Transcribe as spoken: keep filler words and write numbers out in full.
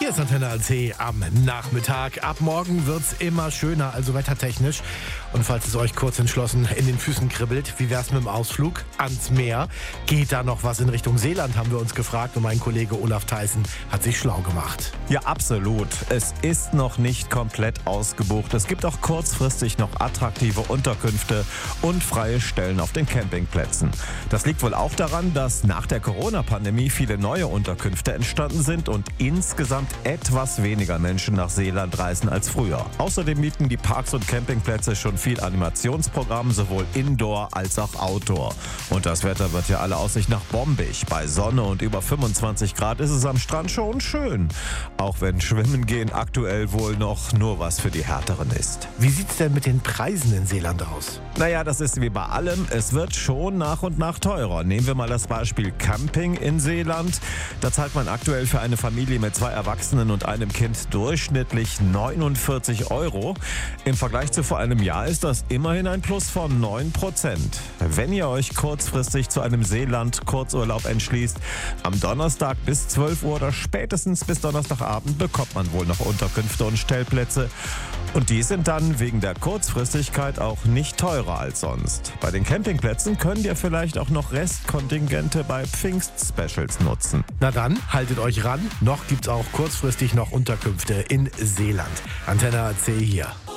Hier ist Antenne A C am Nachmittag. Ab morgen wird's immer schöner, also wettertechnisch. Und falls es euch kurz entschlossen in den Füßen kribbelt, wie wär's mit dem Ausflug ans Meer? Geht da noch was in Richtung Seeland, haben wir uns gefragt. Und mein Kollege Olaf Theissen hat sich schlau gemacht. Ja, absolut. Es ist noch nicht komplett ausgebucht. Es gibt auch kurzfristig noch attraktive Unterkünfte und freie Stellen auf den Campingplätzen. Das liegt wohl auch daran, dass nach der Corona-Pandemie viele neue Unterkünfte entstanden sind und insgesamt etwas weniger Menschen nach Seeland reisen als früher. Außerdem bieten die Parks und Campingplätze schon viel Animationsprogramm, sowohl Indoor als auch Outdoor. Und das Wetter wird ja aller Aussicht nach bombig. Bei Sonne und über fünfundzwanzig Grad ist es am Strand schon schön. Auch wenn Schwimmen gehen aktuell wohl noch nur was für die Härteren ist. Wie sieht's denn mit den Preisen in Seeland aus? Naja, das ist wie bei allem. Es wird schon nach und nach teurer. Nehmen wir mal das Beispiel Camping in Seeland. Da zahlt man aktuell für eine Familie mit zwei Erwachsenen und einem Kind durchschnittlich neunundvierzig Euro. Im Vergleich zu vor einem Jahr ist das immerhin ein Plus von neun Prozent. Wenn ihr euch kurzfristig zu einem Seeland-Kurzurlaub entschließt, am Donnerstag bis zwölf Uhr oder spätestens bis Donnerstagabend bekommt man wohl noch Unterkünfte und Stellplätze. Und die sind dann wegen der Kurzfristigkeit auch nicht teurer als sonst. Bei den Campingplätzen könnt ihr vielleicht auch noch Restkontingente bei Pfingst-Specials nutzen. Na dann, haltet euch ran. Noch gibt's auch kurzfristig noch Unterkünfte in Seeland. Antenne A C hier.